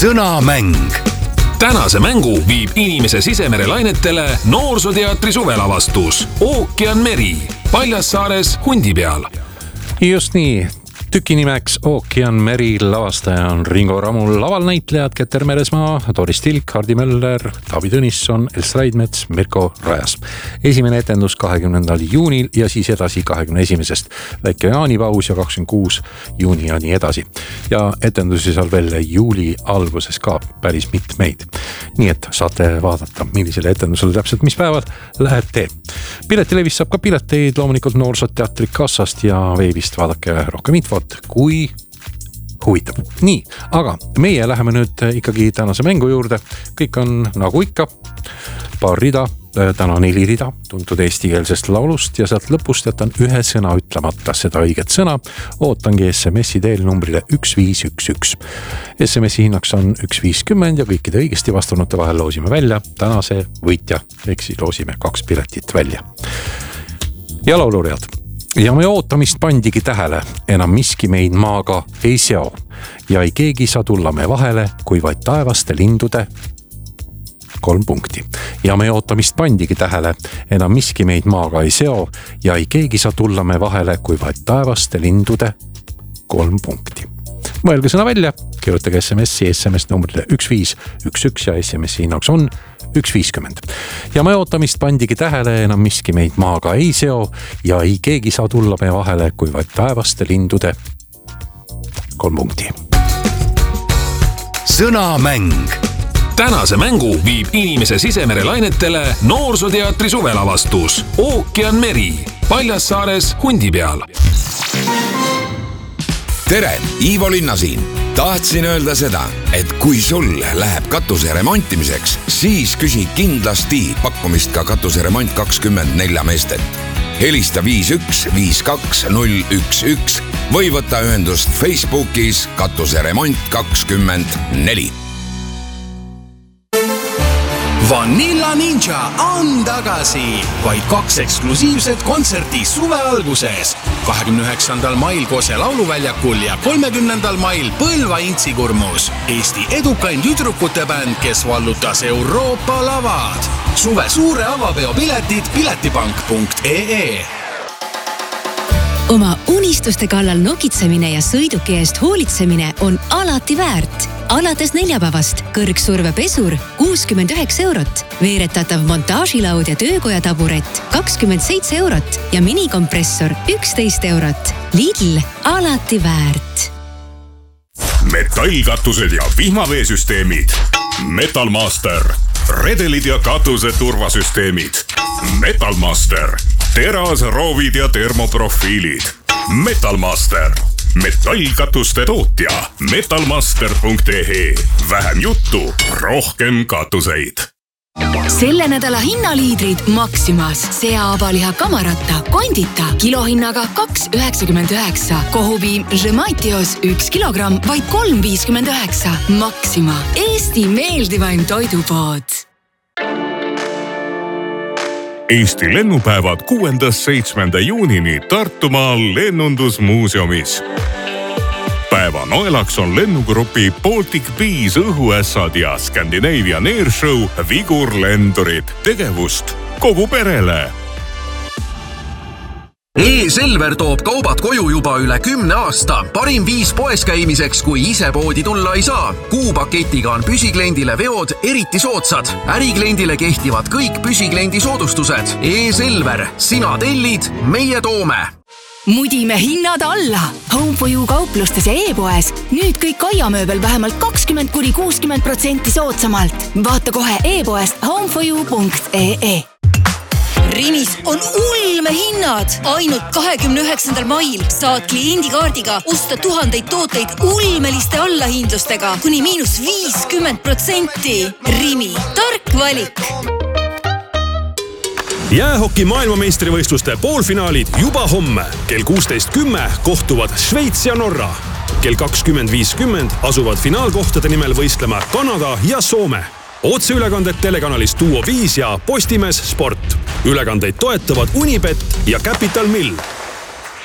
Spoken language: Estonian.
Sõnamäng. Tänase mängu viib inimese sisemerelainetele Noorsooteatri suvelavastus Ookean Meri Paljassaares Hundi peal. Just nii. Tüki nimeks Ookean Meri lavastaja on Ringo Ramul, lavalnäitlejad Keter Meresmaa, Doris Tilk, Hardi Möller, Taavi Tõnisson, Els Raidmets, Mirko Rajas. Esimene etendus 20. juunil ja siis edasi 21. Väike jaanipaus ja 26. juuni ja nii edasi. Ja etendusi saab veel juuli alguses ka päris mitmeid. Nii et saate vaadata, millisele etendusele täpselt mis päeval lähete. Piletilevis saab ka pileteid loomulikult Noorsooteatri kassast ja veebist vaadake rohkem infot, kui huvitab. Nii, aga meie läheme nüüd ikkagi tänase mängu juurde. Kõik on nagu ikka, paar rida, täna 4 rida, tuntud eestikeelsest laulust ja sealt lõpust jätan ühe sõna ütlemata, seda õiget sõna. Ootangi SMS-i teel numbrile 1511. SMS-i hinnaks on 1.50 ja kõikide õigesti vastunute vahel loosime välja tänase võitja, ehk siis loosime 2 piletit välja. Ja lauluread. Ja me ootamist pandigi tähele, enam miski meid maaga ei seo ja ei keegi saa tulla me vahele, kui vaid taevaste lindude 3 punkti. Ja me ootamist pandigi tähele, enam miski meid maaga ei seo ja ei keegi saa tulla me vahele, kui vaid taevaste lindude 3 punkti. Mõelge sõna välja, kirjutage SMS numbrile 1511 ja SMS-i hinnaks on 1.50. Ja me ootamist pandigi tähele, enam miski meid maaga ei seo ja ei keegi saa tulla me vahele, kui vaid taevaste lindude 3 punkti. Sõnamäng. Tänase mängu viib inimese sisemerelainetele Noorsooteatri suvelavastus Ookean Meri Paljassaares Hundi peal. Tere, Ivo Linna siin. Tahtsin öelda seda, et kui sul läheb katuse remontimiseks, siis küsi kindlasti pakkumist ka katuseremont 24 meestet. Helista 51 52 011 või võta ühendust Facebookis katuseremont 24. Vanilla Ninja on tagasi. Vaid 2 eksklusiivset kontserti suve alguses. 29. mail Kose lauluväljakul ja 30. mail Põlva Intsikurmus. Eesti edukain tüdrukute bänd, kes vallutas Euroopa lavad. Suve suure avapeo piletid piletipank.ee. Oma unistuste kallal nokitsemine ja sõiduki eest hoolitsemine on alati väärt. Alates neljapäevast kõrgsurvepesur 69 €, veeretatav montaažilaud ja töökoja taburet 27 € ja minikompressor 11 €. Lidl, alati väärt. Metallkatused ja vihmaveesüsteemid. Metalmaster. Redelid ja katuse turvasüsteemid. Metalmaster. Teras, roovid ja termoprofiilid. Metalmaster. Metallkatuste tootja. Metalmaster.ee. Vähem juttu, rohkem katuseid. Selle nädala hinnaliidrid Maximas. Sea-abaliha kamaratta, kondita, kilohinnaga 2,99. Kohupiim Žemaitios 1 kilogramm, vaid 3,59. Maxima. Eesti meeldivaim toidupood. Eesti lennupäevad 6.–7. juunini Tartumaal lennundusmuuseumis. Päeva noelaks on lennugrupi Baltic Bees õhuässad ja Scandinavian Airshow vigurlendurid. Tegevust kogu perele. E-Selver toob kaubad koju juba üle 10 aasta. Parim viis poes käimiseks, kui ise poodi tulla ei saa. Kuupaketiga on püsikliendile veod eriti soodsad. Ärikliendile kehtivad kõik püsikliendi soodustused. E-Selver, sina tellid, meie toome. Mudime hinnad alla. Home for You kauplustes ja e-poes. Nüüd kõik aiamööbel vähemalt 20–60% soodsamalt. Vaata kohe e-poest homeforyou.ee. Rimis on ulme hinnad. Ainult 29. mail saad kliendikaardiga osta tuhandeid tooteid ulmeliste allahindlustega kuni –50%. Rimi, tark valik. Jäähoki maailmameistrivõistluste poolfinaalid juba homme. Kell 16.10 kohtuvad Šveits ja Norra. Kell 20.50 asuvad finaalkohtade nimel võistlema Kanada ja Soome. Otseülekanded telekanalis Duo 5 ja Postimees Sport. Ülekandeid toetavad Unibet ja Capital Mill.